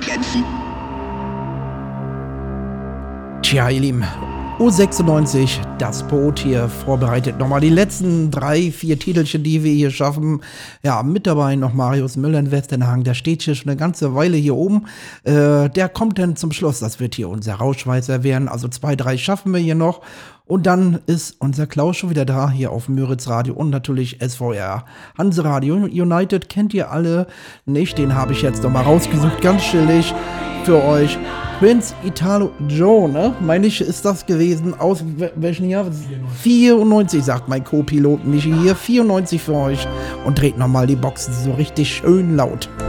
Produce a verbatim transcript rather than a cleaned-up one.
kämpfen. Tja, ihr Lieben, U sechsundneunzig, das Boot hier vorbereitet. Nochmal die letzten drei, vier Titelchen, die wir hier schaffen. Ja, mit dabei noch Marius Müller in Westernhagen. Der steht hier schon eine ganze Weile hier oben. Äh, der kommt dann zum Schluss. Das wird hier unser Rauschweißer werden. Also zwei, drei schaffen wir hier noch. Und dann ist unser Klaus schon wieder da, hier auf Müritz Radio und natürlich S V R. Hanse Radio United kennt ihr alle nicht. Den habe ich jetzt nochmal rausgesucht, ganz chillig für euch. Prince Italo Joe, ne? Meine ich, ist das gewesen. Aus welchem Jahr? vierundneunzig, sagt mein Co-Pilot Michi hier. vierundneunzig für euch. Und dreht nochmal die Boxen so richtig schön laut.